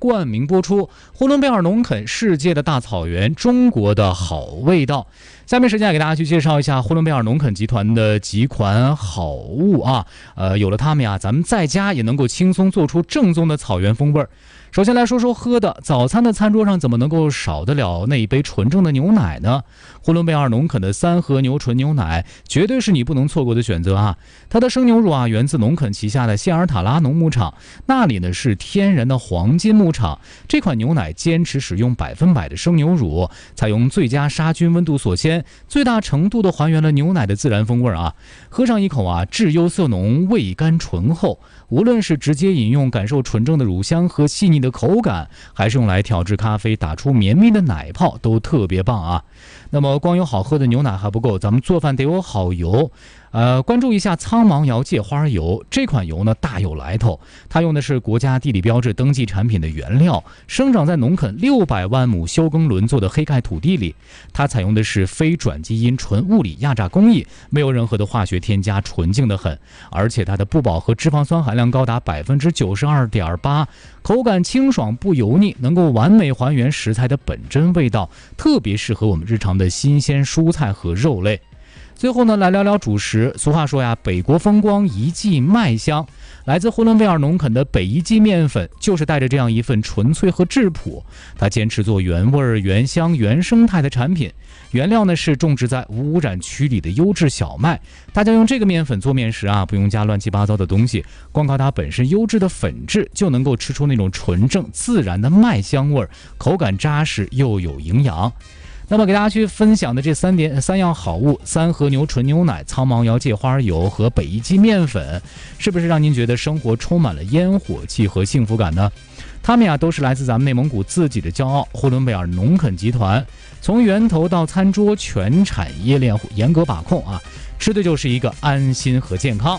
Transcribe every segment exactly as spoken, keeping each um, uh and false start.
冠名播出。呼伦贝尔农垦，世界的大草原，中国的好味道。下面时间给大家去介绍一下呼伦贝尔农垦集团的几款好物啊，呃，有了它们呀，咱们在家也能够轻松做出正宗的草原风味。首先来说说喝的，早餐的餐桌上怎么能够少得了那一杯纯正的牛奶呢？呼伦贝尔农垦的三和牛纯牛奶绝对是你不能错过的选择啊！它的生牛乳啊，源自农垦旗下的谢尔塔拉农牧场，那里呢是天然的黄金牧场。这款牛奶坚持使用百分百的生牛乳，采用最佳杀菌温度锁鲜，最大程度的还原了牛奶的自然风味啊！喝上一口啊，质优色浓，味甘醇厚。无论是直接饮用感受纯正的乳香和细腻的口感，还是用来调制咖啡打出绵密的奶泡，都特别棒啊！那么光有好喝的牛奶还不够，咱们做饭得有好油。呃，关注一下苍芒窑芥花油，这款油呢大有来头，它用的是国家地理标志登记产品的原料，生长在农垦六百万亩休耕轮作的黑盖土地里，它采用的是非转基因纯物理压榨工艺，没有任何的化学添加，纯净的很，而且它的不饱和脂肪酸含量高达百分之九十二点八，口感清爽不油腻，能够完美还原食材的本真味道，特别适合我们日常的新鲜蔬菜和肉类。最后呢，来聊聊主食。俗话说呀，北国风光，一季麦香。来自呼伦贝尔农垦的北一季面粉，就是带着这样一份纯粹和质朴。它坚持做原味、原香、原生态的产品。原料呢是种植在无污染区里的优质小麦。大家用这个面粉做面时啊，不用加乱七八糟的东西，光靠它本身优质的粉质，就能够吃出那种纯正自然的麦香味，口感扎实又有营养。那么给大家去分享的这三点三样好物，三和牛纯牛奶、苍芒窑芥花油和北一季面粉，是不是让您觉得生活充满了烟火气和幸福感呢？他们呀都是来自咱们内蒙古自己的骄傲——呼伦贝尔农垦集团，从源头到餐桌全产业链严格把控啊，吃的就是一个安心和健康。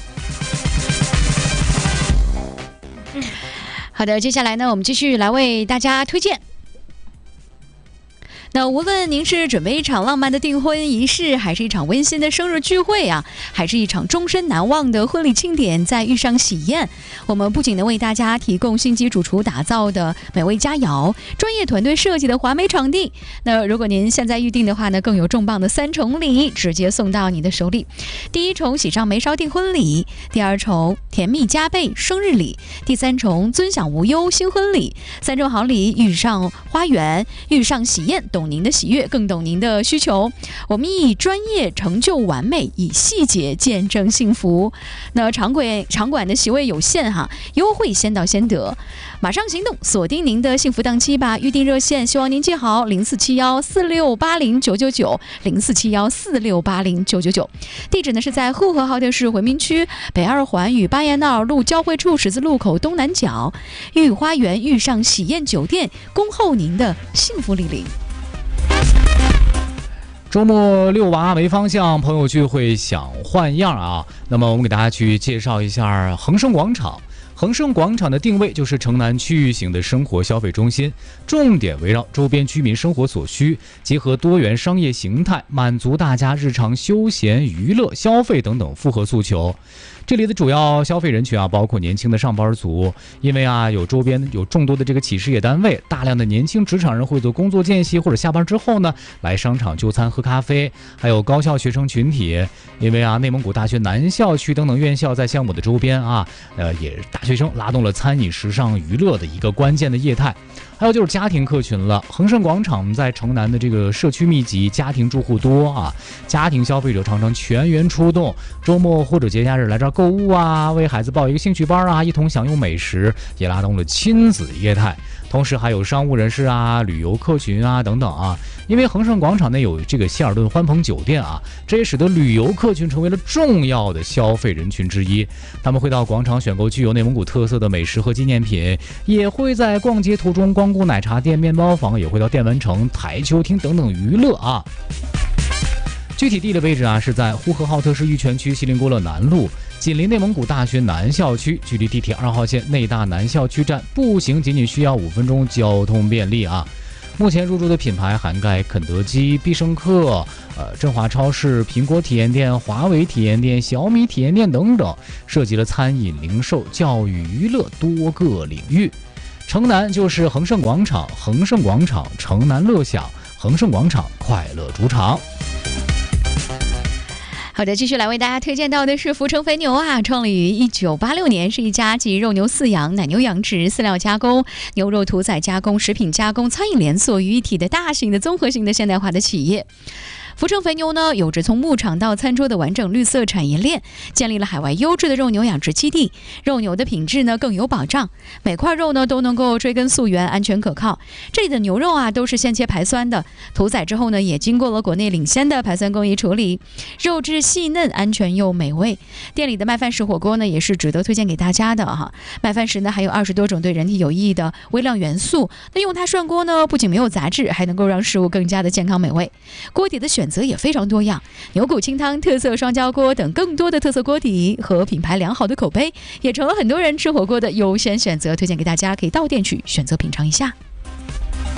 好的，接下来呢，我们继续来为大家推荐。那无论您是准备一场浪漫的订婚仪式，还是一场温馨的生日聚会啊，还是一场终身难忘的婚礼庆典，再遇上喜宴，我们不仅能为大家提供星级主厨打造的美味佳肴，专业团队设计的华美场地。那如果您现在预定的话呢，更有重磅的三重礼直接送到你的手里。第一重喜上眉梢订婚礼，第二重甜蜜加倍生日礼，第三重尊享无忧新婚礼。三重好礼遇上花园，遇上喜宴，懂您的喜悦，更懂您的需求。我们以专业成就完美，以细节见证幸福。那场馆场馆的席位有限哈，优惠先到先得，马上行动，锁定您的幸福档期吧。预定热线，希望您记好零四七幺四六八零九九九零四七幺四六八零九九九。地址呢是在呼和浩特市回民区北二环与巴彦淖尔路交汇处十字路口东南角，御花园遇上喜宴酒店，恭候您的幸福莅临。 周末遛娃没方向，朋友聚会想换样啊。那么我们给大家去介绍一下恒生广场。恒生广场的定位就是城南区域型的生活消费中心，重点围绕周边居民生活所需，结合多元商业形态，满足大家日常休闲、娱乐、消费等等复合诉求。这里的主要消费人群啊，包括年轻的上班族，因为啊有周边有众多的这个企事业单位，大量的年轻职场人会做工作间隙或者下班之后呢，来商场就餐喝咖啡，还有高校学生群体，因为啊内蒙古大学南校区等等院校在项目的周边啊，呃也大学生拉动了餐饮、时尚、娱乐的一个关键的业态。还有就是家庭客群了，恒盛广场在城南的这个社区密集，家庭住户多啊，家庭消费者常常全员出动，周末或者节假日来这儿购物啊，为孩子报一个兴趣班啊，一同享用美食，也拉动了亲子业态。同时还有商务人士啊、旅游客群啊等等啊，因为恒盛广场内有这个希尔顿欢朋酒店啊，这也使得旅游客群成为了重要的消费人群之一。他们会到广场选购具有内蒙古特色的美食和纪念品，也会在逛街途中光顾奶茶店、面包房，也会到电玩城、台球厅等等娱乐啊。具体地理位置啊，是在呼和浩特市玉泉区锡林郭勒南路，紧邻内蒙古大学南校区，距离地铁二号线内大南校区站步行仅仅需要五分钟，交通便利啊。目前入驻的品牌涵盖肯德基、必胜客、呃振华超市、苹果体验店、华为体验店、小米体验店等等，涉及了餐饮、零售、教育、娱乐多个领域。 城南就是恒盛广场，恒盛广场城南乐享，恒盛广场快乐主场。 好的，继续来为大家推荐到的是福成肥牛啊，创立于一九八六年，是一家集肉牛饲养、奶牛养殖、饲料加工、牛肉屠宰加工、食品加工、餐饮连锁于一体的大型的综合性的现代化的企业。福成肥牛呢，有着从牧场到餐桌的完整绿色产业链，建立了海外优质的肉牛养殖基地，肉牛的品质呢更有保障，每块肉呢都能够追根溯源，安全可靠。这里的牛肉啊都是现切排酸的，屠宰之后呢也经过了国内领先的排酸工艺处理，肉质细嫩，安全又美味。店里的麦饭石火锅呢也是值得推荐给大家的哈。麦饭石呢还有二十多种对人体有益的微量元素，那用它涮锅呢不仅没有杂质，还能够让食物更加的健康美味。锅底的选择也非常多样，牛骨清汤、特色双椒锅等更多的特色锅底和品牌良好的口碑，也成了很多人吃火锅的优先选择，推荐给大家，可以到店去选择品尝一下。